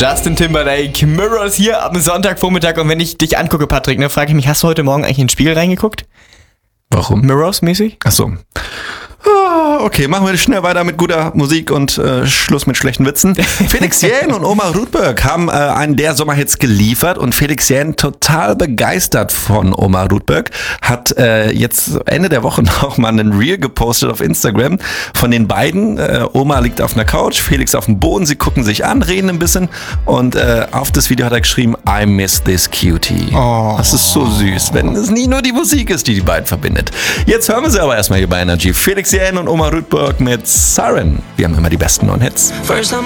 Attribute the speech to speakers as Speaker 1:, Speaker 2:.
Speaker 1: Justin Timberlake, Mirrors hier am Sonntagvormittag. Und wenn ich dich angucke, Patrick, ne, frage ich mich, hast du heute Morgen eigentlich ins Spiel reingeguckt?
Speaker 2: Warum?
Speaker 1: Mirrors-mäßig?
Speaker 2: Achso. Okay, machen wir schnell weiter mit guter Musik und Schluss mit schlechten Witzen. Felix Jähn und Omar Rudberg haben einen der Sommerhits geliefert und Felix Jähn total begeistert von Omar Rudberg, hat jetzt Ende der Woche noch mal einen Reel gepostet auf Instagram von den beiden. Omar liegt auf einer Couch, Felix auf dem Boden, sie gucken sich an, reden ein bisschen und auf das Video hat er geschrieben, I miss this cutie.
Speaker 1: Oh.
Speaker 2: Das ist so süß, wenn es nie nur die Musik ist, die beiden verbindet. Jetzt hören wir sie aber erstmal hier bei Energy. Felix Jähn und Omar Rudberg mit Siren. Wir haben immer die besten neuen Hits.